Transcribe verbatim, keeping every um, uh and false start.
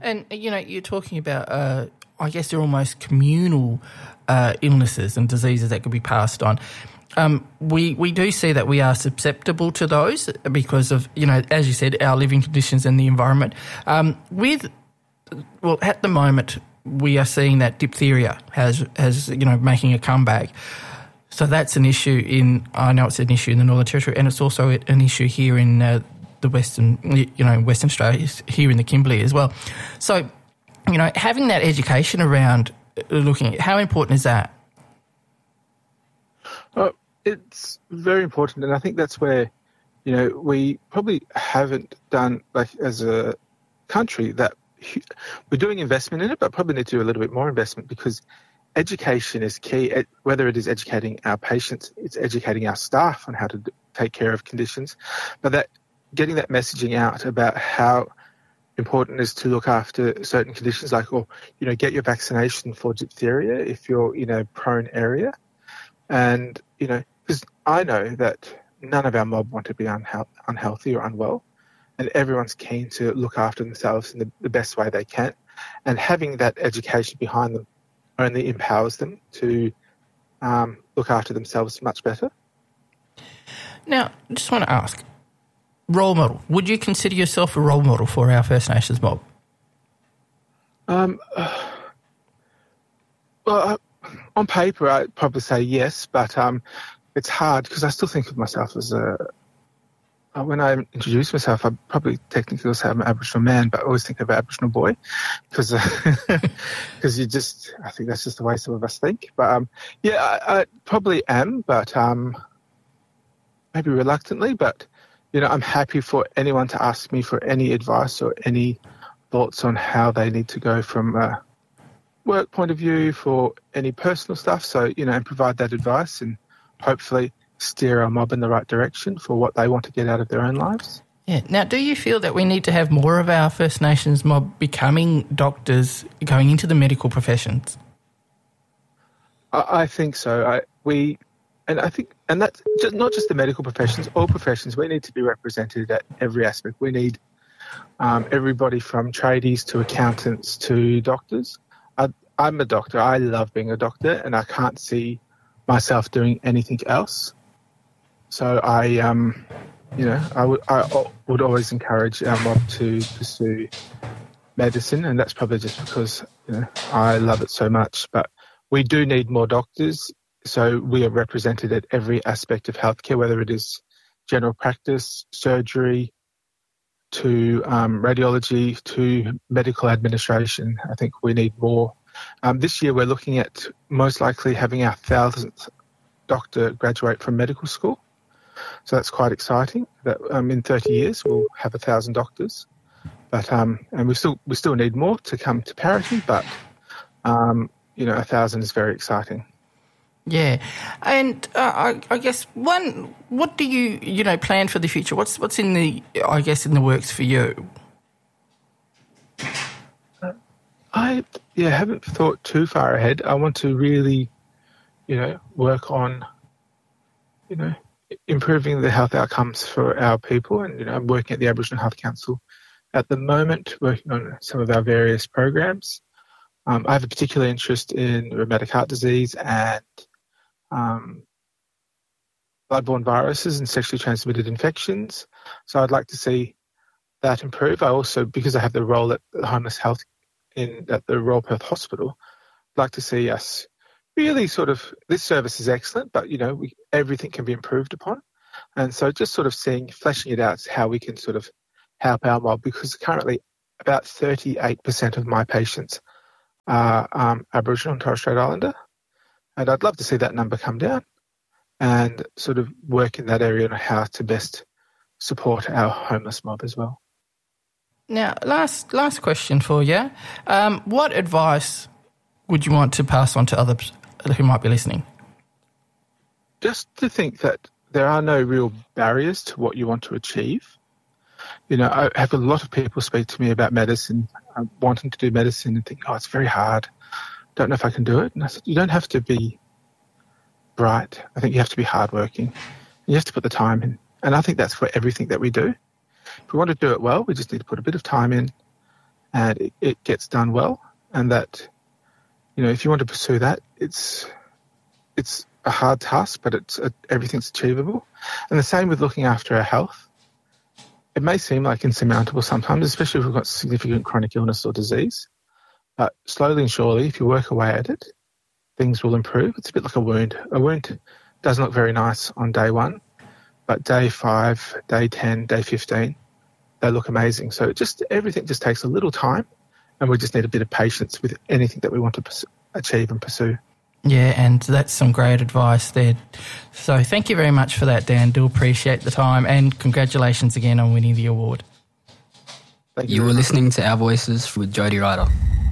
And, you know, you're talking about, uh, I guess they're almost communal uh, illnesses and diseases that could be passed on. Um, we, we do see that we are susceptible to those because of, you know, as you said, our living conditions and the environment. Um, with, well, at the moment, we are seeing that diphtheria has, has, you know, making a comeback. So that's an issue in, I know it's an issue in the Northern Territory, and it's also an issue here in uh, the Western, you know, Western Australia, here in the Kimberley as well. So, you know, having that education around looking at, how important is that? Uh, it's very important, and I think that's where, you know, we probably haven't done, like, as a country, that we're doing investment in it, but probably need to do a little bit more investment, because education is key. Whether it is educating our patients, it's educating our staff on how to take care of conditions, but that getting that messaging out about how important it is to look after certain conditions, like, or, you know, get your vaccination for diphtheria if you're in a prone area. And, you know, because I know that none of our mob want to be unhe- unhealthy or unwell, and everyone's keen to look after themselves in the, the best way they can. And having that education behind them only empowers them to um, look after themselves much better. Now, I just want to ask, role model. Would you consider yourself a role model for our First Nations mob? Um, uh, well, uh, on paper, I'd probably say yes, but um, it's hard because I still think of myself as a... Uh, when I introduce myself, I probably technically will say I'm an Aboriginal man, but I always think of an Aboriginal boy because because uh, you just... I think that's just the way some of us think. But, um, yeah, I, I probably am, but um, maybe reluctantly, but... You know, I'm happy for anyone to ask me for any advice or any thoughts on how they need to go from a work point of view, for any personal stuff. So, you know, and provide that advice and hopefully steer our mob in the right direction for what they want to get out of their own lives. Yeah. Now, do you feel that we need to have more of our First Nations mob becoming doctors, going into the medical professions? I, I think so. I, we... And I think, and that's just, not just the medical professions, all professions, we need to be represented at every aspect. We need um, everybody from tradies to accountants to doctors. I, I'm a doctor. I love being a doctor, and I can't see myself doing anything else. So I, um, you know, I would, I would always encourage our mob to pursue medicine, and that's probably just because, you know, I love it so much. But we do need more doctors. So we are represented at every aspect of healthcare, whether it is general practice, surgery, to um, radiology, to medical administration. I think we need more. Um, this year we're looking at most likely having our thousandth doctor graduate from medical school. So that's quite exciting. That um, in thirty years we'll have a thousand doctors. But um, and we still we still need more to come to parity. But um, you know, a thousand is very exciting. Yeah, and uh, I, I guess one, what do you you know plan for the future? What's what's in the I guess in the works for you? I yeah haven't thought too far ahead. I want to really, you know, work on, you know, improving the health outcomes for our people, and you know, I'm working at the Aboriginal Health Council at the moment, working on some of our various programs. Um, I have a particular interest in rheumatic heart disease and Um, bloodborne viruses and sexually transmitted infections. So I'd like to see that improve. I also, because I have the role at the Homeless Health in at the Royal Perth Hospital, I'd like to see us really sort of, this service is excellent, but, you know, we, everything can be improved upon. And so just sort of seeing, fleshing it out, how we can sort of help our mob, because currently about thirty-eight percent of my patients are um, Aboriginal and Torres Strait Islander. And I'd love to see that number come down and sort of work in that area on how to best support our homeless mob as well. Now, last last question for you. Um, what advice would you want to pass on to others who might be listening? Just to think that there are no real barriers to what you want to achieve. You know, I have a lot of people speak to me about medicine, uh, wanting to do medicine and think, oh, it's very hard. Don't know if I can do it. And I said, you don't have to be bright. I think you have to be hardworking. You have to put the time in. And I think that's for everything that we do. If we want to do it well, we just need to put a bit of time in and it, it gets done well, and that, you know, if you want to pursue that, it's it's a hard task, but it's uh, everything's achievable. And the same with looking after our health. It may seem like insurmountable sometimes, especially if we've got significant chronic illness or disease, but slowly and surely, if you work away at it, things will improve. It's a bit like a wound. A wound doesn't look very nice on day one, but day five, day ten, day fifteen, they look amazing. So it just everything just takes a little time, and we just need a bit of patience with anything that we want to pursue, achieve and pursue. Yeah, and that's some great advice there. So thank you very much for that, Dan. Do appreciate the time, and congratulations again on winning the award. Thank you. You were listening to Our Voices with Jody Ryder.